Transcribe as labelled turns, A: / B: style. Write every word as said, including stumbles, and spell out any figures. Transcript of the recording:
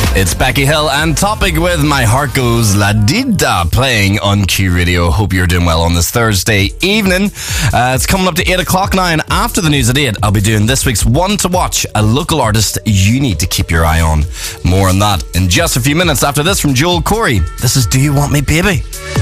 A: It's Becky Hill and Topic with My Heart Goes La Dida playing on Q Radio. Hope you're doing well on this Thursday evening. Uh, it's coming up to eight o'clock now, and after the news at eight, I'll be doing this week's One to Watch, a local artist you need to keep your eye on. More on that in just a few minutes after this from Joel Corey. This is Do You Want Me Baby?